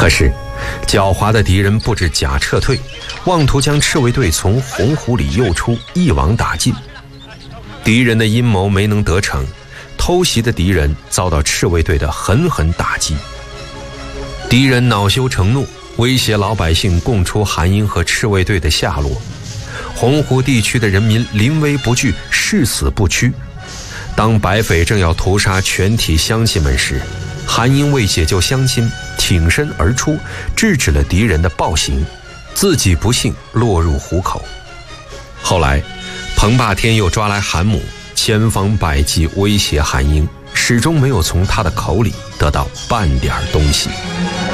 可是狡猾的敌人布置假撤退，妄图将赤卫队从洪湖里诱出，一网打尽。敌人的阴谋没能得逞，偷袭的敌人遭到赤卫队的狠狠打击。敌人恼羞成怒，威胁老百姓供出韩英和赤卫队的下落。洪湖地区的人民临危不惧，誓死不屈。当白匪正要屠杀全体乡亲们时，韩英为解救乡亲，挺身而出，制止了敌人的暴行，自己不幸落入虎口。后来彭霸天又抓来韩母，千方百计威胁韩英，始终没有从他的口里得到半点东西。